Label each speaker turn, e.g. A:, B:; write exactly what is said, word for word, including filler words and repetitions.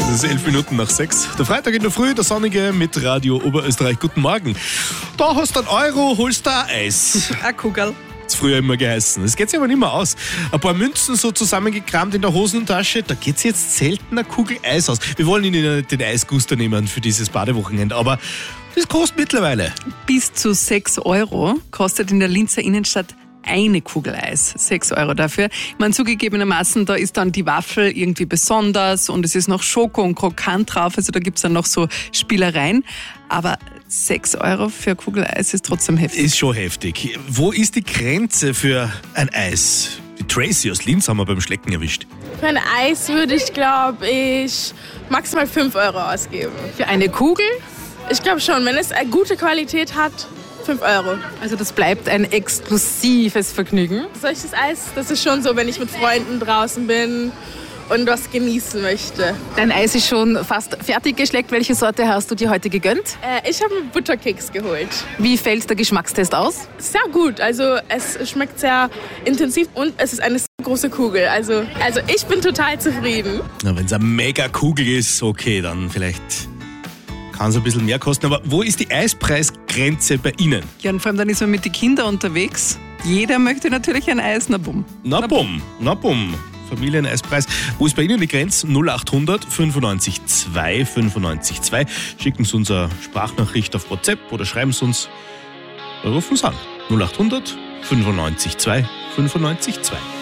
A: Es ist elf Minuten nach sechs. Der Freitag in der Früh, der Sonnige mit Radio Oberösterreich. Guten Morgen. Da hast du einen Euro, holst du ein Eis.
B: Ein Kugel.
A: Das ist früher immer geheißen. Das geht sich aber nicht mehr aus. Ein paar Münzen so zusammengekramt in der Hosentasche, da geht sich jetzt selten eine Kugel Eis aus. Wir wollen Ihnen nicht den Eisguster nehmen für dieses Badewochenende, aber das kostet mittlerweile.
B: Bis zu sechs Euro kostet in der Linzer Innenstadt eine Kugel Eis. sechs Euro dafür. Ich meine, zugegebenermaßen, da ist dann die Waffel irgendwie besonders und es ist noch Schoko und Krokant drauf, also da gibt es dann noch so Spielereien. Aber sechs Euro für eine Kugel Eis ist trotzdem heftig.
A: Ist schon heftig. Wo ist die Grenze für ein Eis? Die Tracy aus Linz haben wir beim Schlecken erwischt.
C: Für ein Eis würde ich, glaube ich, maximal fünf Euro ausgeben.
B: Für eine Kugel?
C: Ich glaube schon, wenn es eine gute Qualität hat, fünf Euro.
B: Also das bleibt ein exklusives Vergnügen.
C: Solches Eis, das ist schon so, wenn ich mit Freunden draußen bin und was genießen möchte.
B: Dein Eis ist schon fast fertig geschleckt. Welche Sorte hast du dir heute gegönnt?
C: Äh, ich habe einen Butterkeks geholt.
B: Wie fällt der Geschmackstest aus?
C: Sehr gut, also es schmeckt sehr intensiv und es ist eine sehr große Kugel. Also, also ich bin total zufrieden.
A: Wenn es eine mega Kugel ist, okay, dann vielleicht kann es ein bisschen mehr kosten. Aber wo ist die Eispreisgrenze bei Ihnen?
B: Ja, und vor allem dann ist man mit den Kindern unterwegs. Jeder möchte natürlich ein Eis, na bumm.
A: Na bumm, na bumm. Familieneispreis. Wo ist bei Ihnen die Grenze? null acht hundert fünfundneunzig zwei fünfundneunzig zwei. Schicken Sie uns eine Sprachnachricht auf WhatsApp oder schreiben Sie uns. Oder rufen Sie an. null acht hundert fünfundneunzig zwei fünfundneunzig zwei.